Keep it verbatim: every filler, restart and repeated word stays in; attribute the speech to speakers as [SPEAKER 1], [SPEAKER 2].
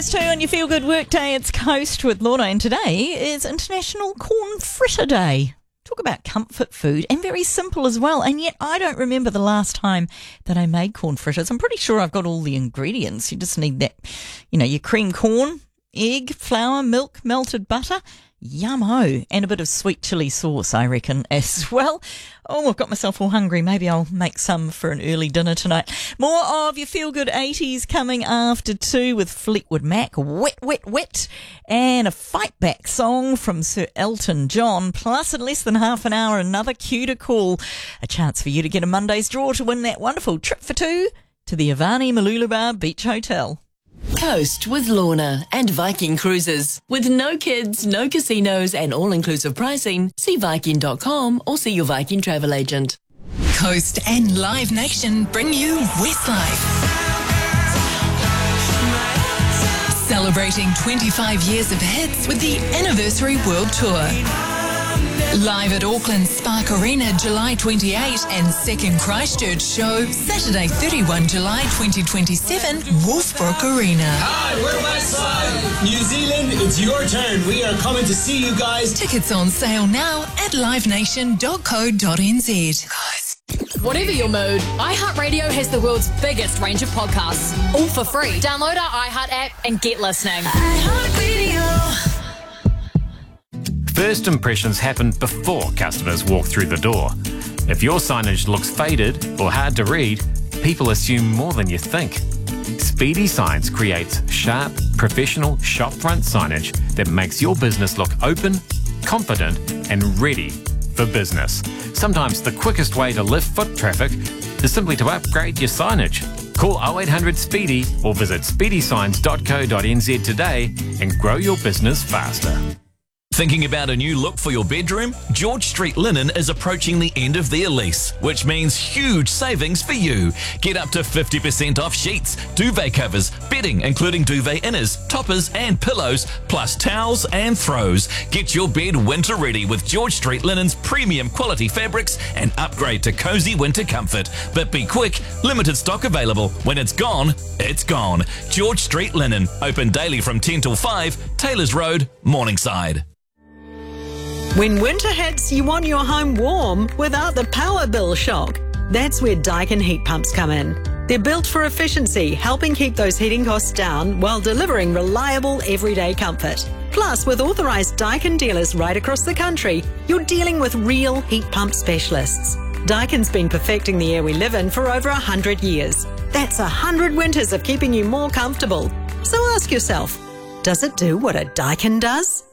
[SPEAKER 1] those two on your Feel Good Workday. It's Coast with Lorna, and today is International Corn Fritter Day. Talk about comfort food, and very simple as well, and yet I don't remember the last time that I made corn fritters. I'm pretty sure I've got all the ingredients. You just need that, you know, your cream corn, egg, flour, milk, melted butter, yummo, and a bit of sweet chilli sauce, I reckon, as well. Oh, I've got myself all hungry. Maybe I'll make some for an early dinner tonight. More of your Feel Good eighties coming after two with Fleetwood Mac, Wet, Wet, Wet, and a Fight Back song from Sir Elton John. Plus, in less than half an hour, another cue to call. A chance for you to get a Monday's draw to win that wonderful trip for two to the Avani Mooloolaba Beach Hotel.
[SPEAKER 2] Coast with Lorna and Viking Cruises. With no kids, no casinos and all-inclusive pricing, see Viking dot com or see your Viking travel agent.
[SPEAKER 3] Coast and Live Nation bring you Westlife. Celebrating twenty-five years of hits with the Anniversary World Tour. Live at Auckland Spark Arena July twenty-eighth and second Christchurch show Saturday thirty-first July twenty twenty-seven, Wolfbrook Arena.
[SPEAKER 4] Hi, we're Westlife. New Zealand, it's your turn. We are coming to see you guys.
[SPEAKER 3] Tickets on sale now at live nation dot co dot n z.
[SPEAKER 5] Whatever your mood, iHeartRadio has the world's biggest range of podcasts, all for free. Download our iHeart app and get listening.
[SPEAKER 3] iHeartRadio.
[SPEAKER 6] First impressions happen before customers walk through the door. If your signage looks faded or hard to read, people assume more than you think. Speedy Signs creates sharp, professional shopfront signage that makes your business look open, confident, and ready for business. Sometimes the quickest way to lift foot traffic is simply to upgrade your signage. Call oh eight hundred SPEEDY or visit speedy signs dot co dot n z today and grow your business faster.
[SPEAKER 7] Thinking about a new look for your bedroom? George Street Linen is approaching the end of their lease, which means huge savings for you. Get up to fifty percent off sheets, duvet covers, bedding including duvet inners, toppers and pillows, plus towels and throws. Get your bed winter ready with George Street Linen's premium quality fabrics and upgrade to cozy winter comfort. But be quick, limited stock available. When it's gone, it's gone. George Street Linen, open daily from ten till five, Taylors Road, Morningside.
[SPEAKER 8] When winter hits, you want your home warm without the power bill shock. That's where Daikin heat pumps come in. They're built for efficiency, helping keep those heating costs down while delivering reliable everyday comfort. Plus, with authorised Daikin dealers right across the country, you're dealing with real heat pump specialists. Daikin's been perfecting the air we live in for over one hundred years. That's one hundred winters of keeping you more comfortable. So ask yourself, does it do what a Daikin does?